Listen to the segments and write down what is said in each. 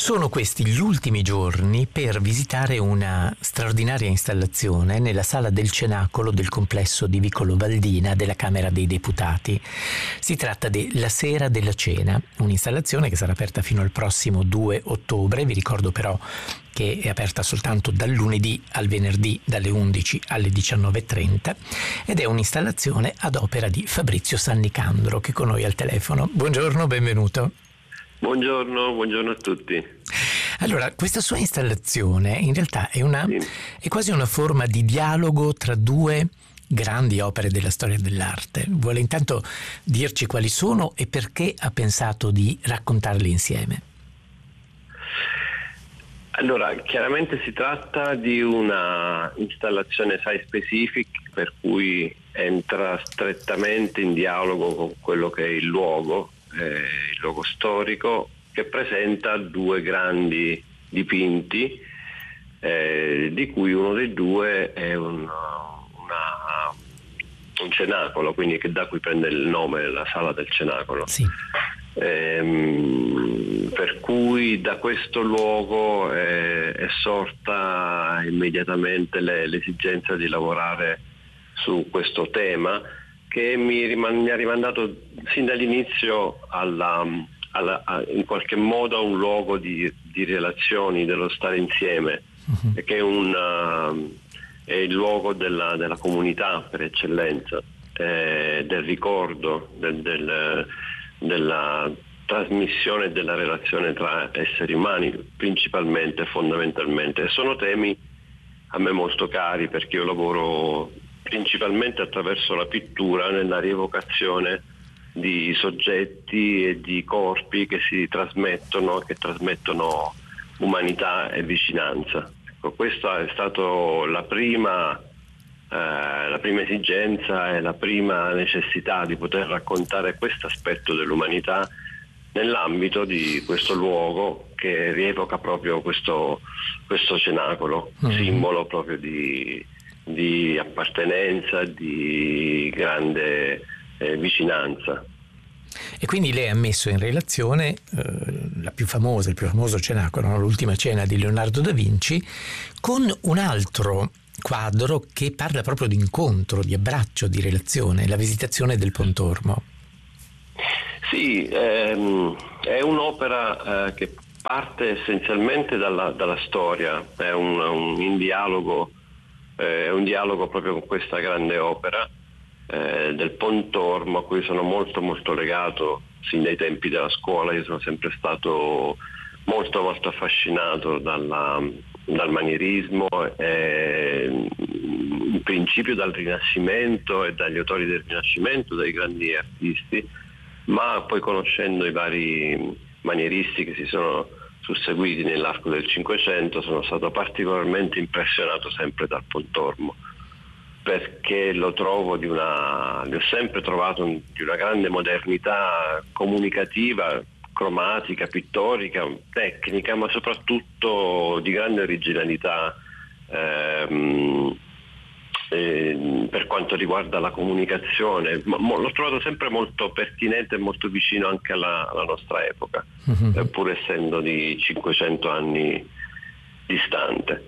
Sono questi gli ultimi giorni per visitare una straordinaria installazione nella sala del cenacolo del complesso di Vicolo Valdina della Camera dei Deputati. Si tratta della Sera della Cena, un'installazione che sarà aperta fino al prossimo 2 ottobre. Vi ricordo però che è aperta soltanto dal lunedì al venerdì dalle 11 alle 19:30 ed è un'installazione ad opera di Fabrizio Sannicandro, che è con noi al telefono. Buongiorno, benvenuto. Buongiorno a tutti. Allora, questa sua installazione in realtà è quasi una forma di dialogo tra due grandi opere della storia dell'arte. Vuole intanto dirci quali sono e perché ha pensato di raccontarli insieme? Allora, chiaramente si tratta di una installazione site specific, per cui entra strettamente in dialogo con quello che è il luogo storico, che presenta due grandi dipinti, di cui uno dei due è un cenacolo, quindi da cui prende il nome la sala del cenacolo. Sì. Per cui da questo luogo è sorta immediatamente l'esigenza di lavorare su questo tema, che mi ha rimandato sin dall'inizio in qualche modo a un luogo di relazioni, dello stare insieme, che è il luogo della comunità per eccellenza, del ricordo, della trasmissione e della relazione tra esseri umani, principalmente, fondamentalmente. Sono temi a me molto cari, perché io lavoro principalmente attraverso la pittura nella rievocazione di soggetti e di corpi che trasmettono umanità e vicinanza. Ecco, questa è stata la prima esigenza e la prima necessità di poter raccontare questo aspetto dell'umanità nell'ambito di questo luogo che rievoca proprio questo cenacolo, simbolo proprio di appartenenza, di grande vicinanza. E quindi lei ha messo in relazione il più famoso cenacolo, l'Ultima Cena di Leonardo da Vinci, con un altro quadro che parla proprio di incontro, di abbraccio, di relazione, la Visitazione del Pontormo. Sì, è un'opera che parte essenzialmente dalla storia, è un dialogo proprio con questa grande opera del Pontormo, a cui sono molto molto legato sin dai tempi della scuola. Io sono sempre stato molto molto affascinato dal manierismo, in principio dal Rinascimento e dagli autori del Rinascimento, dai grandi artisti, ma poi conoscendo i vari manieristi che si sono susseguiti nell'arco del Cinquecento sono stato particolarmente impressionato sempre dal Pontormo, perché lo ho sempre trovato di una grande modernità comunicativa, cromatica, pittorica, tecnica, ma soprattutto di grande originalità per quanto riguarda la comunicazione. L'ho trovato sempre molto pertinente e molto vicino anche alla nostra epoca, pur essendo di 500 anni distante.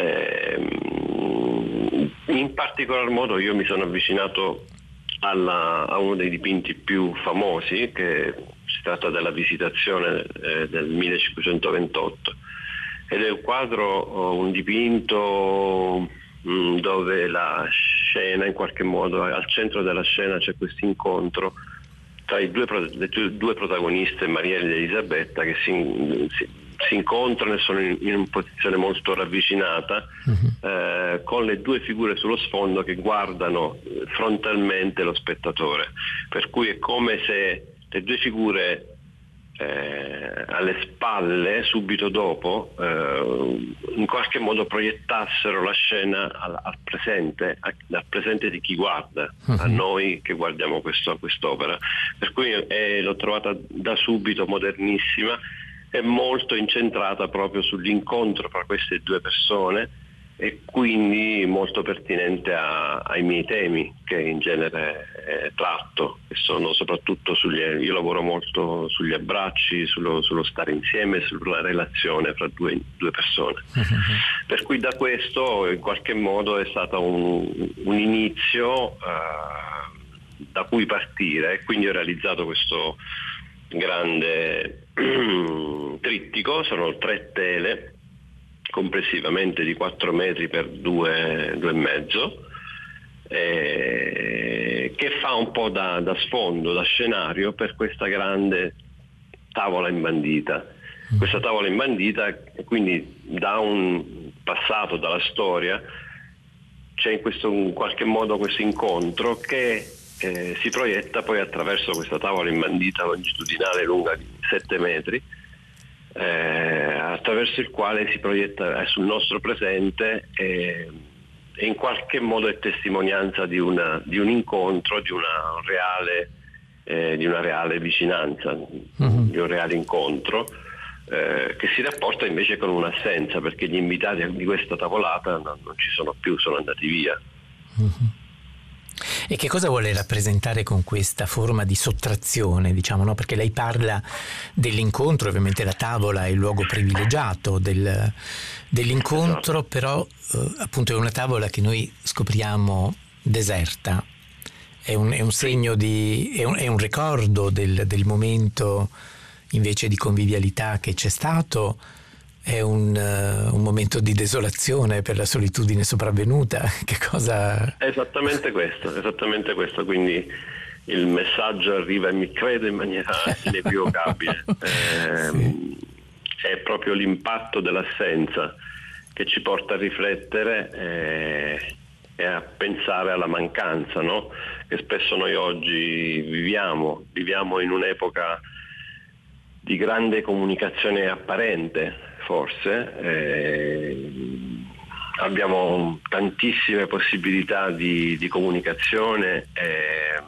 In particolar modo io mi sono avvicinato a uno dei dipinti più famosi, che si tratta della Visitazione del 1528, ed è un dipinto dove la scena, in qualche modo al centro della scena c'è questo incontro tra le due protagoniste, Mariella ed Elisabetta, che si incontrano e sono in una posizione molto ravvicinata, con le due figure sullo sfondo che guardano frontalmente lo spettatore, per cui è come se le due figure alle spalle, subito dopo, in qualche modo proiettassero la scena al presente di chi guarda, a noi che guardiamo quest'opera. Per cui l'ho trovata da subito modernissima e molto incentrata proprio sull'incontro tra queste due persone, e quindi molto pertinente ai miei temi che in genere tratto, che sono soprattutto io lavoro molto sugli abbracci, sullo stare insieme, sulla relazione fra due persone. Per cui da questo in qualche modo è stato un inizio da cui partire, e quindi ho realizzato questo grande trittico. Sono 3 tele complessivamente di 4 metri per 2,5, che fa un po' da sfondo, da scenario per questa grande tavola imbandita. Questa tavola imbandita, quindi da un passato, dalla storia, c'è in qualche modo questo incontro che si proietta poi attraverso questa tavola imbandita longitudinale lunga di 7 metri, attraverso il quale si proietta sul nostro presente e in qualche modo è testimonianza di un incontro, di una reale vicinanza, di un reale incontro che si rapporta invece con un'assenza, perché gli invitati di questa tavolata non ci sono più, sono andati via. E che cosa vuole rappresentare con questa forma di sottrazione, diciamo, no? Perché lei parla dell'incontro, ovviamente la tavola è il luogo privilegiato dell'incontro, però appunto è una tavola che noi scopriamo deserta, è un segno è un ricordo del momento invece di convivialità che c'è stato. È un momento di desolazione per la solitudine sopravvenuta. Che cosa? Esattamente questo, quindi il messaggio arriva, e mi credo, in maniera inequivocabile. È proprio l'impatto dell'assenza che ci porta a riflettere e a pensare alla mancanza, no? Che spesso noi oggi viviamo in un'epoca di grande comunicazione apparente. Forse abbiamo tantissime possibilità di comunicazione e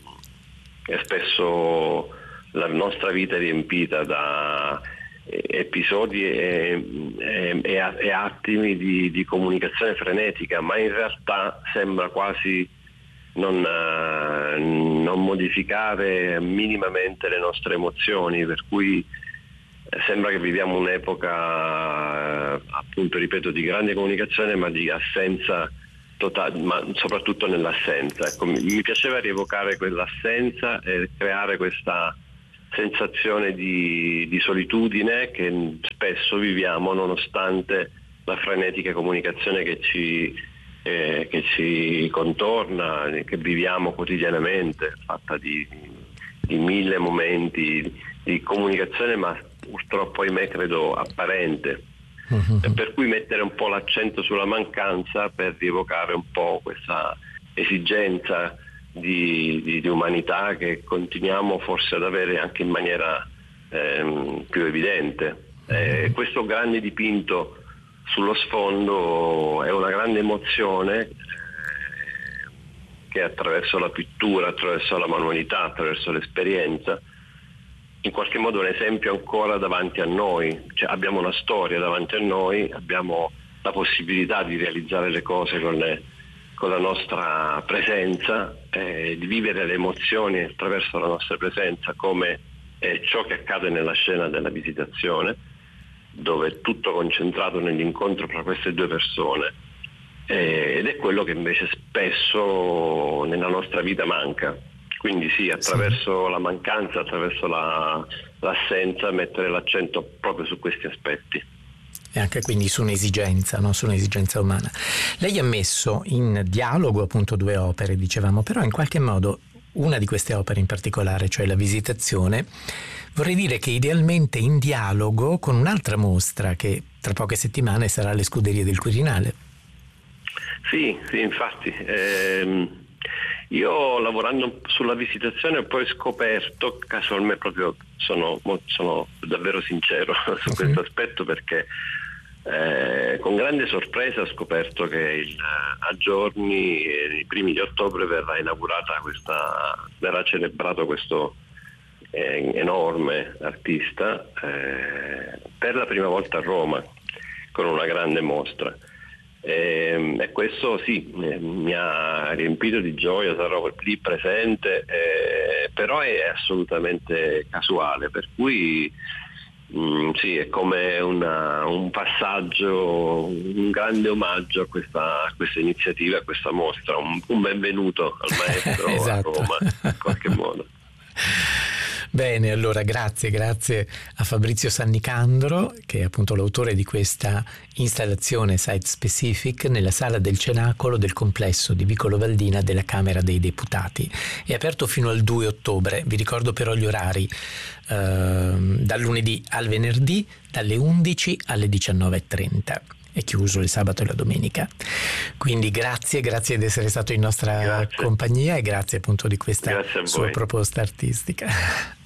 spesso la nostra vita è riempita da episodi e attimi di comunicazione frenetica, ma in realtà sembra quasi non modificare minimamente le nostre emozioni, per cui sembra che viviamo un'epoca, appunto, ripeto, di grande comunicazione, ma di assenza totale, ma soprattutto nell'assenza. Ecco, mi piaceva rievocare quell'assenza e creare questa sensazione di solitudine che spesso viviamo nonostante la frenetica comunicazione che ci contorna, che viviamo quotidianamente, fatta di 1000 momenti di comunicazione, ma purtroppo, ahimè, credo apparente. Per cui mettere un po' l'accento sulla mancanza per rievocare un po' questa esigenza di umanità che continuiamo forse ad avere anche in maniera più evidente. Questo grande dipinto sullo sfondo è una grande emozione che attraverso la pittura, attraverso la manualità, attraverso l'esperienza, in qualche modo un esempio ancora davanti a noi, cioè abbiamo una storia davanti a noi, abbiamo la possibilità di realizzare le cose con la nostra presenza, di vivere le emozioni attraverso la nostra presenza, come è ciò che accade nella scena della Visitazione, dove è tutto concentrato nell'incontro tra queste due persone, ed è quello che invece spesso nella nostra vita manca. Quindi sì, attraverso la mancanza, attraverso l'assenza, mettere l'accento proprio su questi aspetti. E anche quindi su un'esigenza, no? Su un'esigenza umana. Lei ha messo in dialogo appunto 2 opere, dicevamo, però in qualche modo una di queste opere in particolare, cioè la Visitazione, vorrei dire che idealmente in dialogo con un'altra mostra che tra poche settimane sarà alle Scuderie del Quirinale. Sì, infatti. Io, lavorando sulla Visitazione, ho poi scoperto, casualmente, proprio sono davvero sincero su questo aspetto, perché con grande sorpresa ho scoperto che a giorni, i primi di ottobre, verrà celebrato questo enorme artista per la prima volta a Roma, con una grande mostra. E questo sì, mi ha riempito di gioia, sarò lì presente, però è assolutamente casuale, per cui sì, è come un passaggio, un grande omaggio a questa iniziativa, a questa mostra, un benvenuto al maestro esatto. a Roma, in qualche modo. Bene, allora grazie a Fabrizio Sannicandro, che è appunto l'autore di questa installazione site specific nella sala del cenacolo del complesso di Vicolo Valdina della Camera dei Deputati. È aperto fino al 2 ottobre, vi ricordo però gli orari, dal lunedì al venerdì dalle 11 alle 19:30. È chiuso il sabato e la domenica. Quindi grazie di essere stato in nostra compagnia e grazie appunto di questa sua proposta artistica.